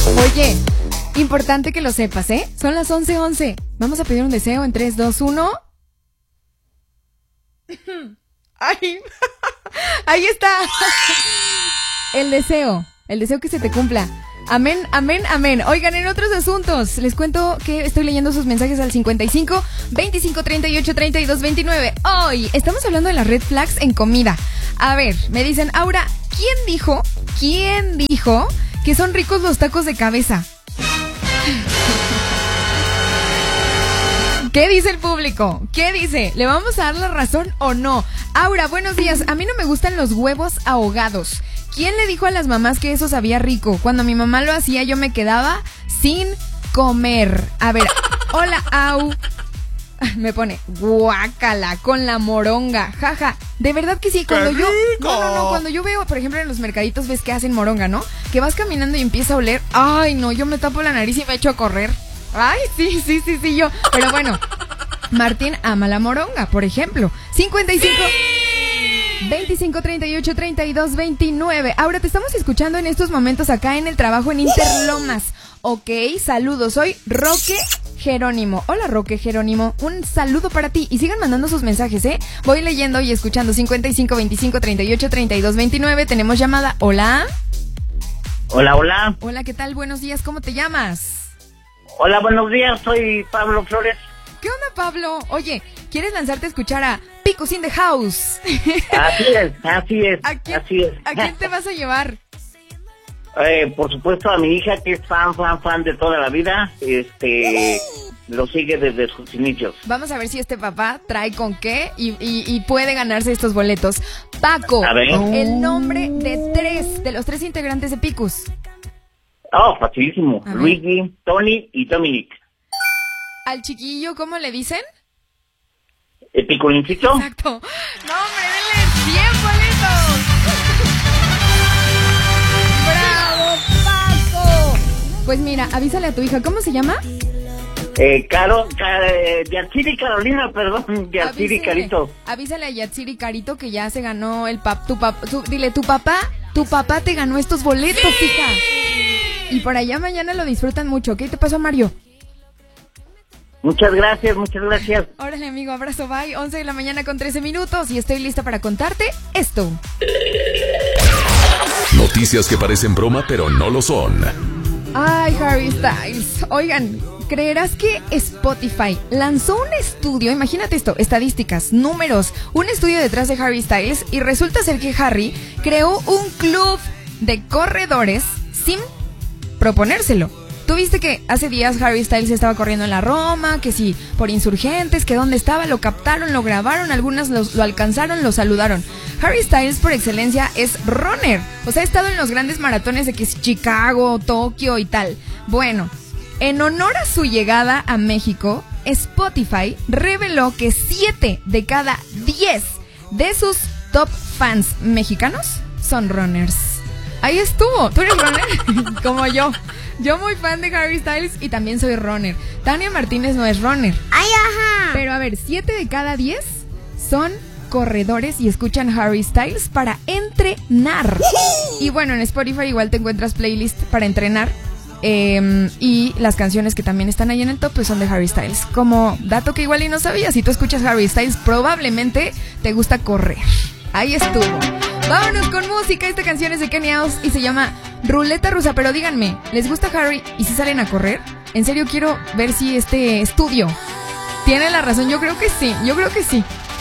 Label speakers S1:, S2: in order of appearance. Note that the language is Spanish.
S1: Oye, importante que lo sepas, ¿eh? Son las 11:11. Vamos a pedir un deseo en 3, 2, 1. ¡Ay! Ahí está. El deseo que se te cumpla. Amén, amén, amén. Oigan, en otros asuntos, les cuento que estoy leyendo sus mensajes al 55 25 38 32 29. Hoy estamos hablando de las red flags en comida. A ver, me dicen, Aura, ¿quién dijo que son ricos los tacos de cabeza? ¿Qué dice el público? ¿Qué dice? ¿Le vamos a dar la razón o no? Aura, buenos días. A mí no me gustan los huevos ahogados. ¿Quién le dijo a las mamás que eso sabía rico? Cuando mi mamá lo hacía, yo me quedaba sin comer. A ver, hola, Au. Me pone, guácala, con la moronga, jaja. De verdad que sí, cuando yo... No, cuando yo veo, por ejemplo, en los mercaditos ves que hacen moronga, ¿no? Que vas caminando y empieza a oler. Ay, no, yo me tapo la nariz y me echo a correr. Ay, sí, yo. Pero bueno, Martín ama la moronga, por ejemplo. 55... 25 38 32 29. Ahora te estamos escuchando en estos momentos acá en el trabajo en Interlomas. Ok, saludos. Soy Roque Jerónimo. Hola, Roque Jerónimo. Un saludo para ti. Y sigan mandando sus mensajes, ¿eh? Voy leyendo y escuchando. 55 25 38 32 29. Tenemos llamada. Hola.
S2: Hola.
S1: Hola, ¿qué tal? Buenos días. ¿Cómo te llamas?
S2: Hola, buenos días. Soy Pablo Flores.
S1: ¿Qué onda, Pablo? Oye, ¿quieres lanzarte a escuchar a Picos in the House?
S2: Así es.
S1: ¿A quién te vas a llevar?
S2: Por supuesto a mi hija, que es fan de toda la vida. Lo sigue desde sus inicios.
S1: Vamos a ver si este papá trae con qué y puede ganarse estos boletos. Paco,
S2: a ver.
S1: El nombre de los tres integrantes de Picos.
S2: Oh, facilísimo. Luigi, Tony y Dominic.
S1: ¿Al chiquillo cómo le dicen?
S2: ¿El picolincito?
S1: Exacto. No, hombre, denle 100 boletos. ¡Bravo, Paco! Pues mira, avísale a tu hija. ¿Cómo se llama?
S2: Yatsiri Carolina, perdón. Yatsiri Carito.
S1: Avísale a Yatsiri Carito que ya se ganó el dile, tu papá te ganó estos boletos, hija. Y por allá mañana lo disfrutan mucho. ¿Qué te pasó, Mario?
S2: Muchas gracias.
S1: Órale, amigo, abrazo, bye. 11 de la mañana con 13 minutos y estoy lista para contarte esto.
S3: Noticias que parecen broma, pero no lo son.
S1: Ay, Harry Styles. Oigan, ¿creerás que Spotify lanzó un estudio? Imagínate esto, estadísticas, números, un estudio detrás de Harry Styles y resulta ser que Harry creó un club de corredores sin proponérselo. ¿Tú viste que hace días Harry Styles estaba corriendo en la Roma? Que sí, por Insurgentes, que dónde estaba, lo captaron, lo grabaron, algunas lo alcanzaron, lo saludaron. Harry Styles por excelencia es runner, o sea, ha estado en los grandes maratones de que es Chicago, Tokio y tal. Bueno, en honor a su llegada a México, Spotify reveló que 7 de cada 10 de sus top fans mexicanos son runners. Ahí estuvo. ¿Tú eres runner? Como yo. Yo muy fan de Harry Styles y también soy runner. Tania Martínez no es runner.
S4: ¡Ay, ajá!
S1: Pero a ver, 7 de cada 10 son corredores y escuchan Harry Styles para entrenar. Y bueno, en Spotify igual te encuentras playlist para entrenar. Y las canciones que también están ahí en el top pues son de Harry Styles. Como dato que igual y no sabías, si tú escuchas Harry Styles probablemente te gusta correr. Ahí estuvo. Vámonos con música. Esta canción es de Kenny House y se llama Ruleta Rusa. Pero díganme, ¿les gusta Harry y si salen a correr? En serio quiero ver si este estudio tiene la razón. Yo creo que sí.